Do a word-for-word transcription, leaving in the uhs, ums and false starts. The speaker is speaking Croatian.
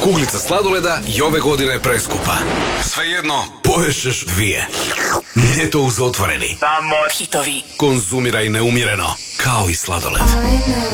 Kuglica sladoleda i ove godine preskupa. Svejedno, poješeš dvije. Ljeto uz otvoreni. Samo hitovi. Konzumiraj neumjereno, kao i sladoled.